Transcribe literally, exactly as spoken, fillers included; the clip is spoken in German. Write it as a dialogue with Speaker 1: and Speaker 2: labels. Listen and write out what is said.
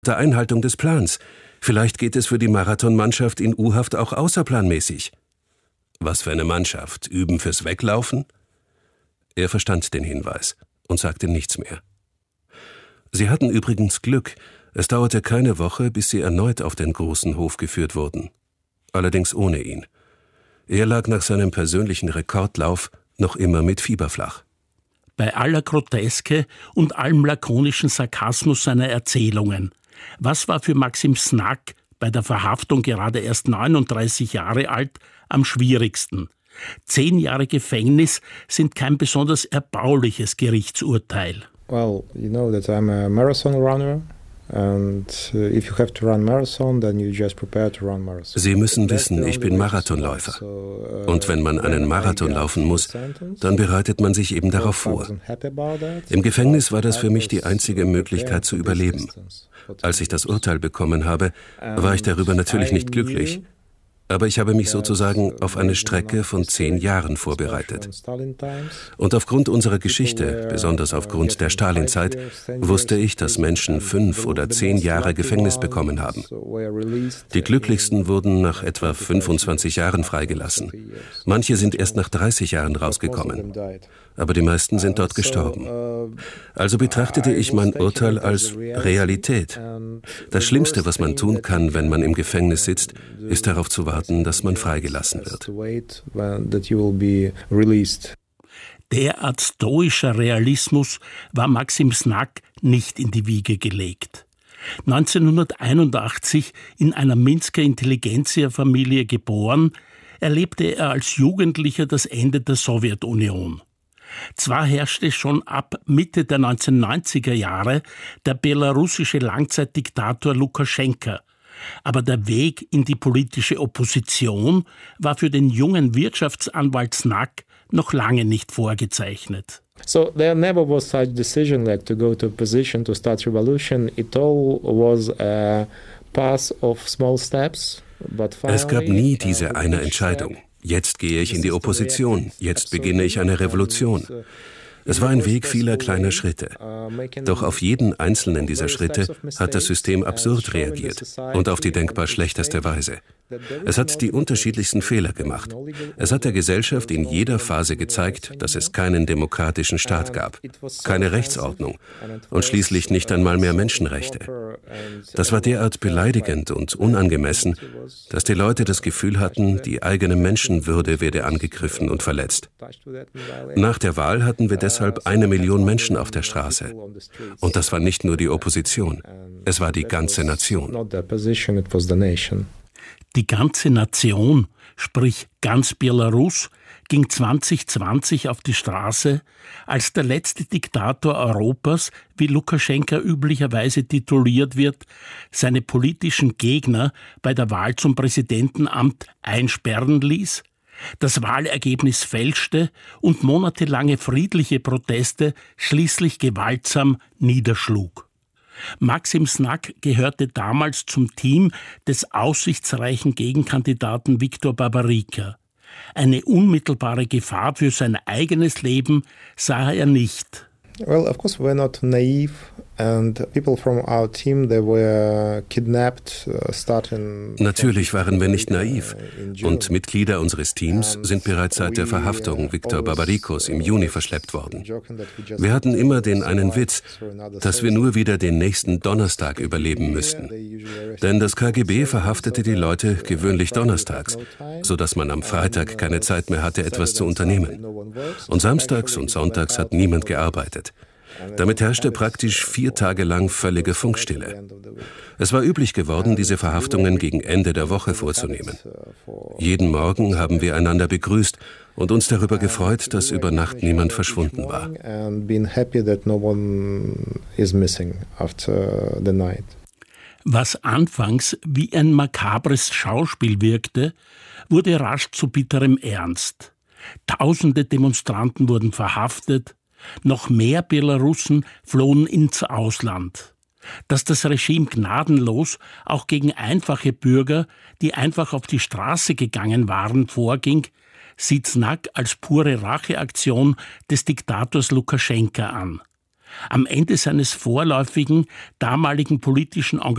Speaker 1: der Einhaltung des Plans. Vielleicht geht es für die Marathonmannschaft in U-Haft auch außerplanmäßig. Was für eine Mannschaft? Üben fürs Weglaufen? Er verstand den Hinweis und sagte nichts mehr. Sie hatten übrigens Glück. Es dauerte keine Woche, bis sie erneut auf den großen Hof geführt wurden. Allerdings ohne ihn. Er lag nach seinem persönlichen Rekordlauf noch immer mit Fieber flach.
Speaker 2: Bei aller Groteske und allem lakonischen Sarkasmus seiner Erzählungen. Was war für Maxim Snack, bei der Verhaftung gerade erst neununddreißig Jahre alt, am schwierigsten? Zehn Jahre Gefängnis sind kein besonders erbauliches Gerichtsurteil.
Speaker 3: Well, you know that I'm a marathon runner. And if you have to run marathon, then you just prepare to run marathon.
Speaker 1: Sie müssen wissen, ich bin Marathonläufer. Und wenn man einen Marathon laufen muss, dann bereitet man sich eben darauf vor. Im Gefängnis war das für mich die einzige Möglichkeit zu überleben. Als ich das Urteil bekommen habe, war ich darüber natürlich nicht glücklich. Aber ich habe mich sozusagen auf eine Strecke von zehn Jahren vorbereitet. Und aufgrund unserer Geschichte, besonders aufgrund der Stalinzeit, wusste ich, dass Menschen fünf oder zehn Jahre Gefängnis bekommen haben. Die glücklichsten wurden nach etwa fünfundzwanzig Jahren freigelassen. Manche sind erst nach dreißig Jahren rausgekommen. Aber die meisten sind dort gestorben. Also betrachtete ich mein Urteil als Realität. Das Schlimmste, was man tun kann, wenn man im Gefängnis sitzt, ist darauf zu warten, dass man freigelassen wird.
Speaker 2: Derart stoischer Realismus war Maxim Snack nicht in die Wiege gelegt. neunzehnhunderteinundachtzig in einer Minsker Intelligenzierfamilie geboren, erlebte er als Jugendlicher das Ende der Sowjetunion. Zwar herrschte schon ab Mitte der neunzehnhundertneunziger Jahre der belarussische Langzeitdiktator Lukaschenka, aber der Weg in die politische Opposition war für den jungen Wirtschaftsanwalt Snack noch lange nicht vorgezeichnet.
Speaker 3: So there never was such decision like to go to opposition to start revolution. It all was a path of small steps.
Speaker 1: Es gab nie diese eine Entscheidung. Jetzt gehe ich in die Opposition, jetzt beginne ich eine Revolution. Es war ein Weg vieler kleiner Schritte. Doch auf jeden einzelnen dieser Schritte hat das System absurd reagiert und auf die denkbar schlechteste Weise. Es hat die unterschiedlichsten Fehler gemacht. Es hat der Gesellschaft in jeder Phase gezeigt, dass es keinen demokratischen Staat gab, keine Rechtsordnung und schließlich nicht einmal mehr Menschenrechte. Das war derart beleidigend und unangemessen, dass die Leute das Gefühl hatten, die eigene Menschenwürde werde angegriffen und verletzt. Nach der Wahl hatten wir deshalb eine Million Menschen auf der Straße. Und das war nicht nur die Opposition, es war die ganze Nation.
Speaker 2: Die ganze Nation, sprich ganz Belarus, ging zwanzig zwanzig auf die Straße, als der letzte Diktator Europas, wie Lukaschenka üblicherweise tituliert wird, seine politischen Gegner bei der Wahl zum Präsidentenamt einsperren ließ, das Wahlergebnis fälschte und monatelange friedliche Proteste schließlich gewaltsam niederschlug. Maxim Snack gehörte damals zum Team des aussichtsreichen Gegenkandidaten Viktor Babarika. Eine unmittelbare Gefahr für sein eigenes Leben sah er nicht.
Speaker 3: Well, of course, we're not naive, and people from our team, they were kidnapped, starting.
Speaker 1: Natürlich waren wir nicht naiv, und Mitglieder unseres Teams sind bereits seit der Verhaftung Viktor Babarikos im Juni verschleppt worden. Wir hatten immer den einen Witz, dass wir nur wieder den nächsten Donnerstag überleben müssten. Denn das K G B verhaftete die Leute gewöhnlich donnerstags, sodass man am Freitag keine Zeit mehr hatte, etwas zu unternehmen. Und samstags und sonntags hat niemand gearbeitet. Damit herrschte praktisch vier Tage lang völlige Funkstille. Es war üblich geworden, diese Verhaftungen gegen Ende der Woche vorzunehmen. Jeden Morgen haben wir einander begrüßt und uns darüber gefreut, dass über Nacht niemand verschwunden war.
Speaker 2: Was anfangs wie ein makabres Schauspiel wirkte, wurde rasch zu bitterem Ernst. Tausende Demonstranten wurden verhaftet, noch mehr Belarussen flohen ins Ausland. Dass das Regime gnadenlos auch gegen einfache Bürger, die einfach auf die Straße gegangen waren, vorging, sieht Snack als pure Racheaktion des Diktators Lukaschenka an. Am Ende seines vorläufigen, damaligen politischen Engagements